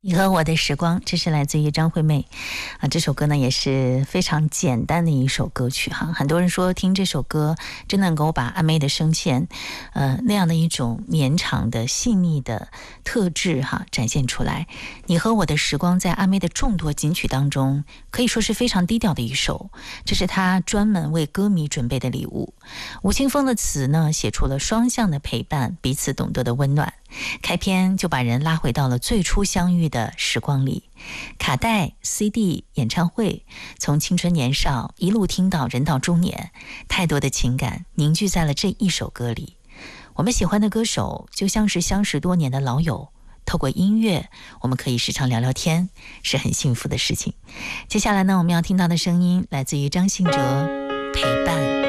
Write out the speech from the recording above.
你和我的时光，这是来自于张惠妹啊。这首歌呢也是非常简单的一首歌曲哈。很多人说听这首歌真能够把阿妹的声线，那样的一种绵长的细腻的特质哈展现出来。你和我的时光在阿妹的众多金曲当中，可以说是非常低调的一首，这是她专门为歌迷准备的礼物。吴青峰的词呢写出了双向的陪伴，彼此懂得的温暖。开篇就把人拉回到了最初相遇的时光里，卡带、CD、演唱会，从青春年少一路听到人到中年，太多的情感凝聚在了这一首歌里。我们喜欢的歌手就像是相识多年的老友，透过音乐我们可以时常聊聊天，是很幸福的事情。接下来呢，我们要听到的声音来自于张信哲。